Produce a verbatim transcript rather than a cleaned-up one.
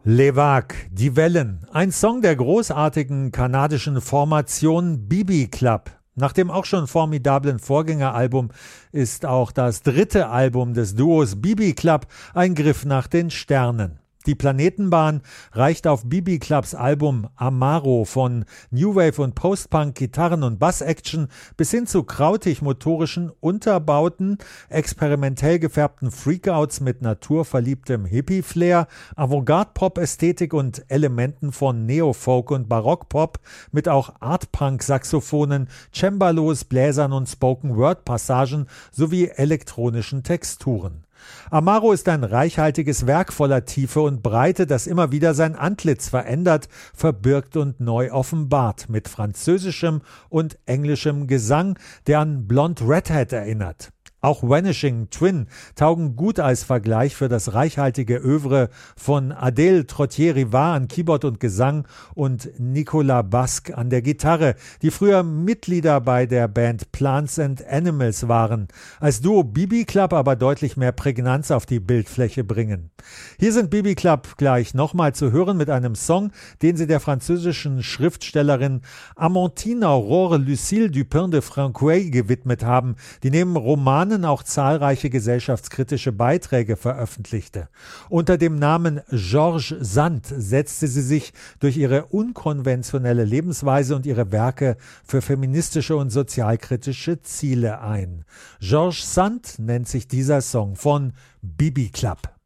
Les Vagues, die Wellen, ein Song der großartigen kanadischen Formation B B Club. Nach dem auch schon formidablen Vorgängeralbum ist auch das dritte Album des Duos B B Club ein Griff nach den Sternen. Die Planetenbahn reicht auf B B Clubs Album Amaro von New Wave und Post-Punk, Gitarren- und Bass-Action bis hin zu krautig-motorischen Unterbauten, experimentell gefärbten Freakouts mit naturverliebtem Hippie-Flair, Avantgarde-Pop-Ästhetik und Elementen von Neofolk und Barock-Pop mit auch Art-Punk-Saxophonen, Cembalos, Bläsern und Spoken-Word-Passagen sowie elektronischen Texturen. Amaro ist ein reichhaltiges Werk voller Tiefe und Breite, das immer wieder sein Antlitz verändert, verbirgt und neu offenbart, mit französischem und englischem Gesang, der an Blonde Redhead erinnert. Auch Vanishing Twin taugen gut als Vergleich für das reichhaltige Œuvre von Adèle Trottier-Rivard an Keyboard und Gesang und Nicolas Basque an der Gitarre, die früher Mitglieder bei der Band Plants and Animals waren, als Duo B B Club aber deutlich mehr Prägnanz auf die Bildfläche bringen. Hier sind B B Club gleich nochmal zu hören mit einem Song, den sie der französischen Schriftstellerin Amandine Aurore Lucille Dupin de Franqueuil gewidmet haben, die neben Romanen auch zahlreiche gesellschaftskritische Beiträge veröffentlichte. Unter dem Namen Georges Sand setzte sie sich durch ihre unkonventionelle Lebensweise und ihre Werke für feministische und sozialkritische Ziele ein. Georges Sand nennt sich dieser Song von B B Club.